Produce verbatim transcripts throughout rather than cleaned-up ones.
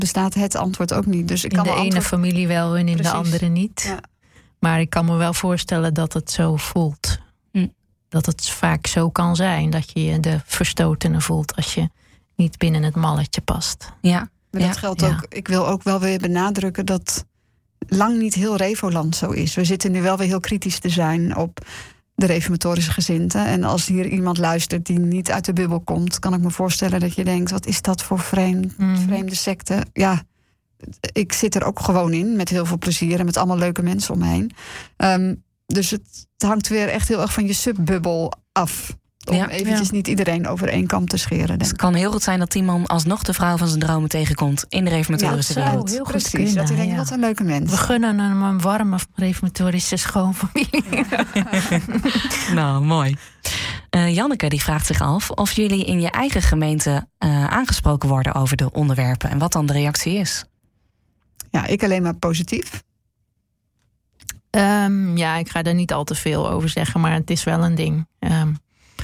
bestaat het antwoord ook niet. Dus ik in kan de ene antwoord... familie wel en in Precies. de andere niet. Ja. Maar ik kan me wel voorstellen dat het zo voelt. Hm. Dat het vaak zo kan zijn. Dat je je de verstotene voelt als je niet binnen het malletje past. Ja. Maar ja. dat geldt Ja. ook. Ik wil ook wel weer benadrukken dat lang niet heel Revoland zo is. We zitten nu wel weer heel kritisch te zijn op de reformatorische gezinten. En als hier iemand luistert die niet uit de bubbel komt, kan ik me voorstellen dat je denkt, wat is dat voor vreemd, Mm. vreemde secte? Ja, ik zit er ook gewoon in met heel veel plezier en met allemaal leuke mensen om me heen. Um, dus het hangt weer echt heel erg van je subbubbel af. Om Ja, eventjes ja. niet iedereen over één kam te scheren. Dus Denk het kan heel goed zijn dat die man alsnog de vrouw van zijn dromen tegenkomt in de reformatorische Ja, dat zou wereld. heel goed Precies, kunnen, dat hij denkt, ja. wat een leuke mens. We gunnen hem een warme reformatorische schoonfamilie. Nou, mooi. Uh, Janneke die vraagt zich af of jullie in je eigen gemeente uh, aangesproken worden over de onderwerpen en wat dan de reactie is. Ja, ik alleen maar positief. Um, ja, ik ga daar niet al te veel over zeggen, maar het is wel een ding. Um,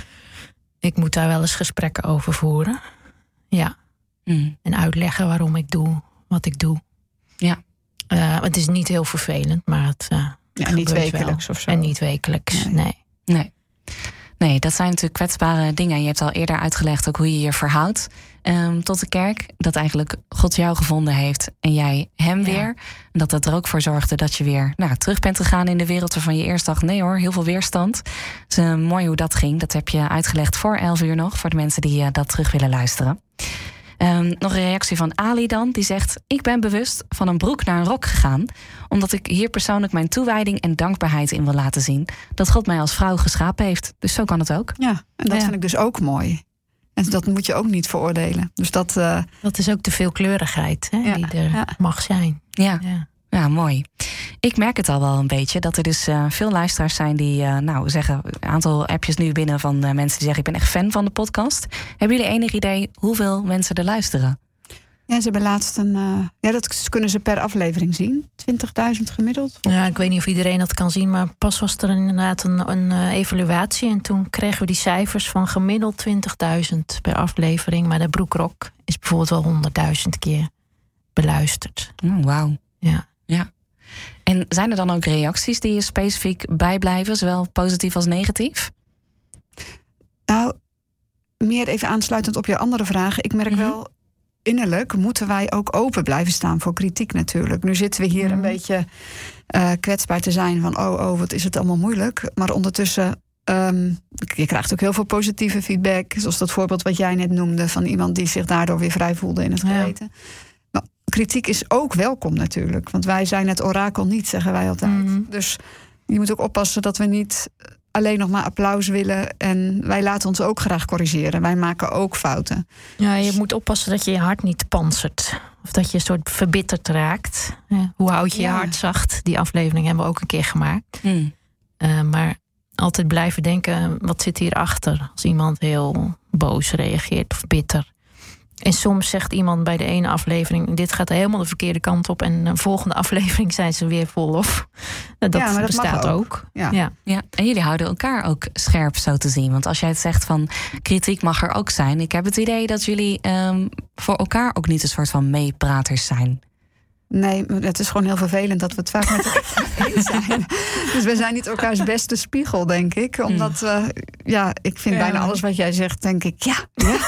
ik moet daar wel eens gesprekken over voeren. Ja. Mm. En uitleggen waarom ik doe wat ik doe. Ja. Uh, het is niet heel vervelend, maar het uh, ja, niet wekelijks wel. of zo. En niet wekelijks, nee. nee. Nee. Nee, dat zijn natuurlijk kwetsbare dingen. Je hebt al eerder uitgelegd ook hoe je je verhoudt um, tot de kerk. Dat eigenlijk God jou gevonden heeft en jij hem weer. Ja. En dat dat er ook voor zorgde dat je weer nou, terug bent gegaan in de wereld waarvan je eerst dacht, nee hoor, heel veel weerstand. Dus uh, mooi hoe dat ging. Dat heb je uitgelegd voor elf uur nog, voor de mensen die uh, dat terug willen luisteren. Um, nog een reactie van Ali dan, die zegt, ik ben bewust van een broek naar een rok gegaan, omdat ik hier persoonlijk mijn toewijding en dankbaarheid in wil laten zien dat God mij als vrouw geschapen heeft. Dus zo kan het ook. Ja, en dat ja. vind ik dus ook mooi. En dat moet je ook niet veroordelen. Dus dat, uh... dat is ook de veelkleurigheid hè, ja, die er ja. mag zijn. Ja. Ja. Ja, mooi. Ik merk het al wel een beetje, dat er dus uh, veel luisteraars zijn die uh, nou zeggen, een aantal appjes nu binnen van uh, mensen die zeggen, ik ben echt fan van de podcast. Hebben jullie enig idee hoeveel mensen er luisteren? Ja, ze hebben laatst een... Uh, ja, dat kunnen ze per aflevering zien. twintigduizend gemiddeld. Ja, ik weet niet of iedereen dat kan zien, maar pas was er inderdaad een, een uh, evaluatie. En toen kregen we die cijfers van gemiddeld twintigduizend per aflevering. Maar de Broekrok is bijvoorbeeld wel honderdduizend keer beluisterd. Oh, wauw. Ja. Ja. En zijn er dan ook reacties die je specifiek bijblijven, zowel positief als negatief? Nou, meer even aansluitend op je andere vragen. Ik merk mm-hmm. wel, innerlijk moeten wij ook open blijven staan voor kritiek natuurlijk. Nu zitten we hier mm-hmm. een beetje uh, kwetsbaar te zijn van, oh, oh, wat is het allemaal moeilijk. Maar ondertussen, um, je krijgt ook heel veel positieve feedback. Zoals dat voorbeeld wat jij net noemde van iemand die zich daardoor weer vrij voelde in het geweten. Ja. Maar kritiek is ook welkom natuurlijk. Want wij zijn het orakel niet, zeggen wij altijd. Mm-hmm. Dus je moet ook oppassen dat we niet alleen nog maar applaus willen. En wij laten ons ook graag corrigeren. Wij maken ook fouten. Ja, je moet oppassen dat je je hart niet pantsert. Of dat je een soort verbitterd raakt. Hoe houd je ja. je hart zacht? Die aflevering hebben we ook een keer gemaakt. Mm. Uh, maar altijd blijven denken, wat zit hierachter? Als iemand heel boos reageert of bitter. En soms zegt iemand bij de ene aflevering, dit gaat helemaal de verkeerde kant op. En de volgende aflevering zijn ze weer vol lof. Dat, ja, maar dat bestaat ook. ook. Ja. Ja. Ja. En jullie houden elkaar ook scherp, zo te zien. Want als jij het zegt van kritiek mag er ook zijn. Ik heb het idee dat jullie um, voor elkaar ook niet een soort van meepraters zijn. Nee, het is gewoon heel vervelend dat we het vaak met elkaar eens zijn. Dus we zijn niet elkaars beste spiegel, denk ik. Omdat, uh, ja, ik vind ja. bijna alles wat jij zegt, denk ik, ja. ja.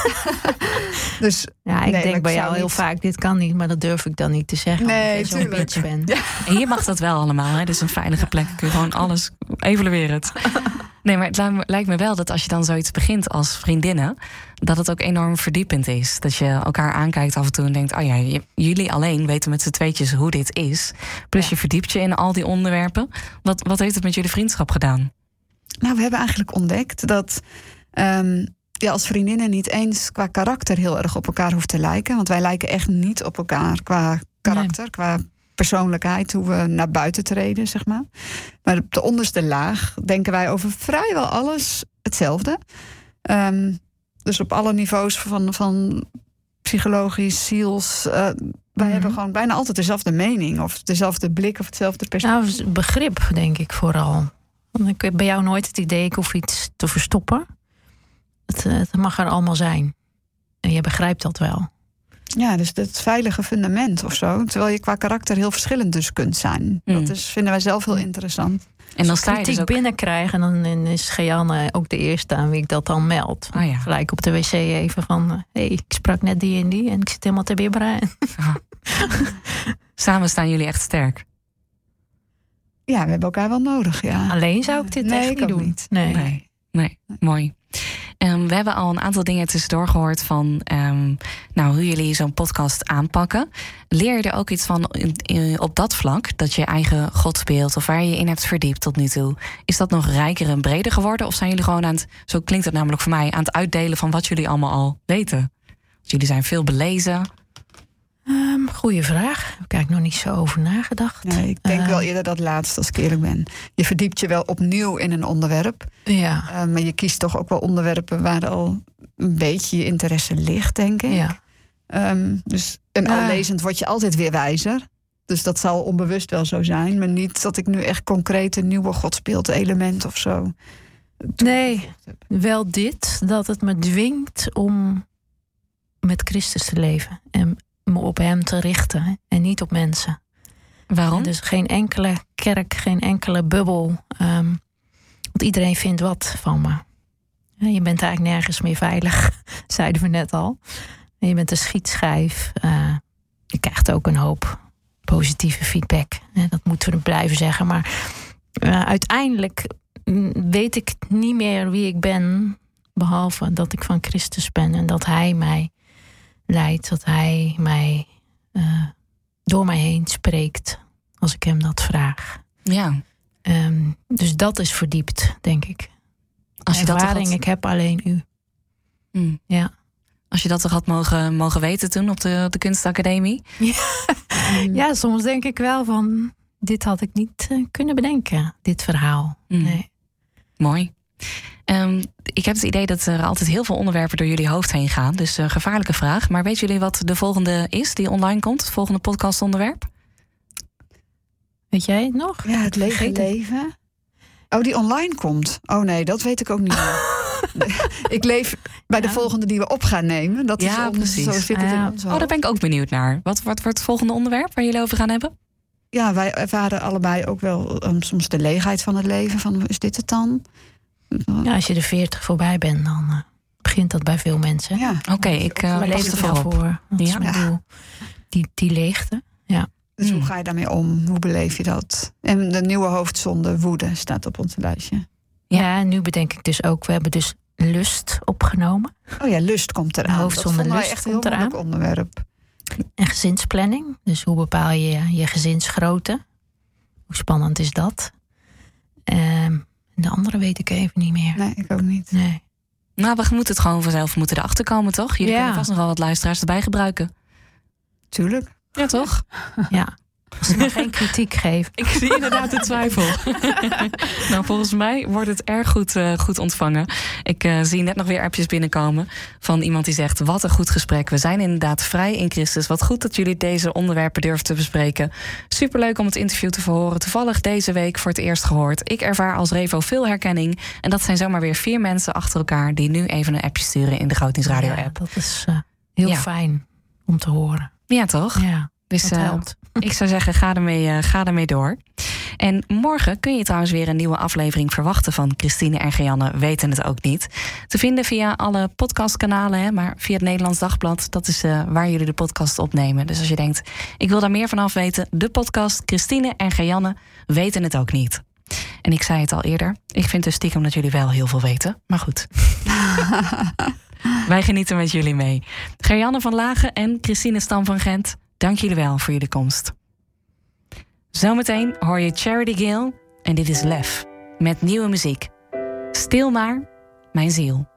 Dus, ja, ik nee, denk bij jou niet... heel vaak, dit kan niet, maar dat durf ik dan niet te zeggen. Nee, omdat ik zo'n bitch ben. Ja. En hier mag dat wel allemaal, hè? Dus een veilige plek. Kun je gewoon alles evalueren. Nee, maar het lijkt me wel dat als je dan zoiets begint als vriendinnen, dat het ook enorm verdiepend is. Dat je elkaar aankijkt af en toe en denkt, oh ja, jullie alleen weten met z'n tweetjes hoe dit is. Plus je verdiept je in al die onderwerpen. Wat, wat heeft het met jullie vriendschap gedaan? Nou, we hebben eigenlijk ontdekt dat um, je als vriendinnen niet eens qua karakter heel erg op elkaar hoeft te lijken. Want wij lijken echt niet op elkaar qua karakter, nee. qua persoonlijkheid, hoe we naar buiten treden, zeg maar. Maar op de onderste laag denken wij over vrijwel alles hetzelfde. Um, dus op alle niveaus van, van psychologisch, ziels. Uh, wij mm-hmm. hebben gewoon bijna altijd dezelfde mening of dezelfde blik of hetzelfde perspectief. Nou, begrip, denk ik vooral. Want ik heb bij jou nooit het idee, ik hoef iets te verstoppen. Het, het mag er allemaal zijn. En je begrijpt dat wel. Ja, dus het veilige fundament of zo. Terwijl je qua karakter heel verschillend dus kunt zijn. Mm. Dat is, vinden wij zelf heel interessant. En dan sta je dus ook binnenkrijgen en dan is Geanne ook de eerste aan wie ik dat dan meld. Oh ja. Gelijk op de wc even van, hé, hey, ik sprak net die en die en ik zit helemaal te bibberen. Oh. Samen staan jullie echt sterk. Ja, we hebben elkaar wel nodig, ja. Alleen zou ik dit nee, echt ik niet doen. Niet. Nee. Nee. Nee, mooi. Um, we hebben al een aantal dingen tussendoor gehoord van um, nou, hoe jullie zo'n podcast aanpakken. Leer je er ook iets van in, in, op dat vlak, dat je eigen godsbeeld of waar je je in hebt verdiept tot nu toe? Is dat nog rijker en breder geworden? Of zijn jullie gewoon aan het, zo klinkt het namelijk voor mij, aan het uitdelen van wat jullie allemaal al weten? Want jullie zijn veel belezen. Um, goeie vraag. Daar heb ik eigenlijk nog niet zo over nagedacht. Nee, ik denk uh, wel eerder dat laatste, als ik eerlijk ben. Je verdiept je wel opnieuw in een onderwerp. Ja. Uh, maar je kiest toch ook wel onderwerpen waar al een beetje je interesse ligt, denk ik. Ja. Um, dus, en al uh. lezend word je altijd weer wijzer. Dus dat zal onbewust wel zo zijn. Maar niet dat ik nu echt concreet een nieuwe godsbeeld-element of zo. Nee, wel dit. Dat het me dwingt om met Christus te leven. En me op hem te richten en niet op mensen. Waarom? Dus geen enkele kerk, geen enkele bubbel. Um, want iedereen vindt wat van me. Ja, je bent eigenlijk nergens meer veilig, zeiden we net al. En je bent een schietschijf. Uh, je krijgt ook een hoop positieve feedback. Ja, dat moeten we blijven zeggen. Maar uh, uiteindelijk weet ik niet meer wie ik ben, behalve dat ik van Christus ben en dat hij mij leidt, dat hij mij uh, door mij heen spreekt als ik hem dat vraag. Ja. Um, dus dat is verdiept, denk ik. Als je ervaring, dat had... ik heb alleen u. Mm. Ja. Als je dat toch had mogen, mogen weten toen op de, op de kunstacademie? Ja. Mm. Ja, soms denk ik wel van, dit had ik niet uh, kunnen bedenken, dit verhaal. Mm. Nee. Mooi. Um, ik heb het idee dat er altijd heel veel onderwerpen door jullie hoofd heen gaan. Dus uh, gevaarlijke vraag. Maar weten jullie wat de volgende is die online komt? Het volgende podcastonderwerp? Weet jij het nog? Ja, het lege leven. Oh, die online komt. Oh nee, dat weet ik ook niet meer. Ik leef bij de ja. volgende die we op gaan nemen. Dat ja, is ons, precies. Zo zit het ja. in ons oh, daar ben ik ook benieuwd naar. Wat, wat wordt het volgende onderwerp waar jullie over gaan hebben? Ja, wij ervaren allebei ook wel um, soms de leegheid van het leven. Van, is dit het dan? Ja, als je de veertig voorbij bent, dan uh, begint dat bij veel mensen. Ja. Oké, okay, ik uh, leef er wel voor. Dat is mijn doel. Die, die leegte, ja. Dus hmm. hoe ga je daarmee om? Hoe beleef je dat? En de nieuwe hoofdzonde, woede, staat op ons lijstje. Ja, en nu bedenk ik dus ook, we hebben dus lust opgenomen. Oh ja, lust komt eraan. De hoofdzonde dat lust echt komt een heel eraan. onderwerp. En gezinsplanning. Dus hoe bepaal je je gezinsgrootte? Hoe spannend is dat? Um, de andere weet ik even niet meer. Nee, ik ook niet. Nee. Nou, we moeten het gewoon vanzelf moeten erachter komen, toch? Jullie ja. kunnen vast nog wel wat luisteraars erbij gebruiken. Tuurlijk. Ja, toch? Ja. Als ze maar geen kritiek geven. Ik zie inderdaad de twijfel. Nou, volgens mij wordt het erg goed, uh, goed ontvangen. Ik uh, zie net nog weer appjes binnenkomen van iemand die zegt, wat een goed gesprek. We zijn inderdaad vrij in Christus. Wat goed dat jullie deze onderwerpen durven te bespreken. Superleuk om het interview te verhoren. Toevallig deze week voor het eerst gehoord. Ik ervaar als Revo veel herkenning. En dat zijn zomaar weer vier mensen achter elkaar die nu even een appje sturen in de Grootnieuws Radio app. Ja, dat is uh, heel ja. fijn om te horen. Ja, toch? Ja, dus, dat helpt. Uh, ik zou zeggen, ga ermee, uh, ga ermee door. En morgen kun je trouwens weer een nieuwe aflevering verwachten van Christine en Geanne weten het ook niet. Te vinden via alle podcastkanalen, hè, maar via het Nederlands Dagblad. Dat is uh, waar jullie de podcast opnemen. Dus als je denkt, ik wil daar meer van af weten, de podcast Christine en Geanne weten het ook niet. En ik zei het al eerder, ik vind dus stiekem dat jullie wel heel veel weten. Maar goed. Wij genieten met jullie mee. Gerjanne van Lagen en Christine Stam van Gent, dank jullie wel voor jullie komst. Zometeen hoor je Charity Gale en dit is Lef met nieuwe muziek. Stil maar, mijn ziel.